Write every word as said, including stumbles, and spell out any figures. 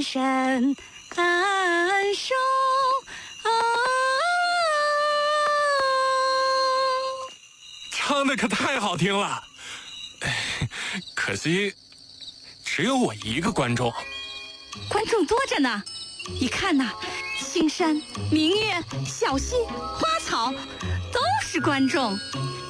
山山感受。 唱的可太好听了，可惜只有我一个观众。 观众多着呢，一看呐，青山、明月、小溪、花草，都是观众。